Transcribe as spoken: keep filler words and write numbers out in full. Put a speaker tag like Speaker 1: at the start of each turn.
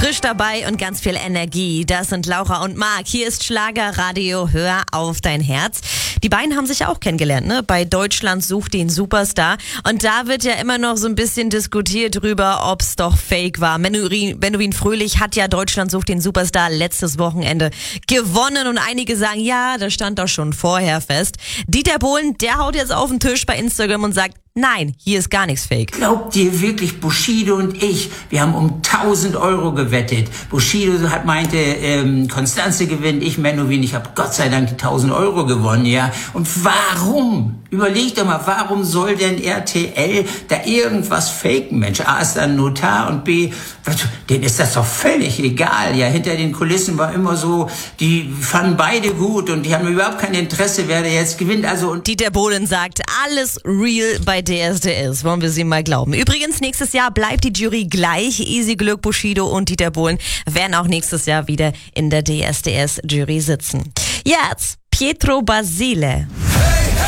Speaker 1: Frisch dabei und ganz viel Energie. Das sind Laura und Marc. Hier ist Schlagerradio. Hör auf dein Herz. Die beiden haben sich ja auch kennengelernt, ne? Bei Deutschland sucht den Superstar. Und da wird ja immer noch so ein bisschen diskutiert drüber, ob es doch fake war. Menuhin, Menuhin Fröhlich hat ja Deutschland sucht den Superstar letztes Wochenende gewonnen. Und einige sagen, ja, das stand doch schon vorher fest. Dieter Bohlen, der haut jetzt auf den Tisch bei Instagram und sagt, nein, hier ist gar nichts fake.
Speaker 2: Glaubt ihr wirklich, Bushido und ich, wir haben um tausend Euro gewettet. Bushido hat meinte, ähm, Constanze gewinnt, ich Menuhin, ich habe Gott sei Dank die tausend Euro gewonnen, ja. Und warum? Überleg doch mal, warum soll denn R T L da irgendwas faken, Mensch? A ist ein Notar und B, denen ist das doch völlig egal, ja. Hinter den Kulissen war immer so, die fanden beide gut und die haben überhaupt kein Interesse, wer da jetzt gewinnt. Also und
Speaker 1: Dieter Bohlen sagt, alles real bei D S D S. Wollen wir sie mal glauben. Übrigens, nächstes Jahr bleibt die Jury gleich. Easy Glück, Bushido und Dieter Bohlen werden auch nächstes Jahr wieder in der D S D S Jury sitzen. Jetzt Pietro Basile.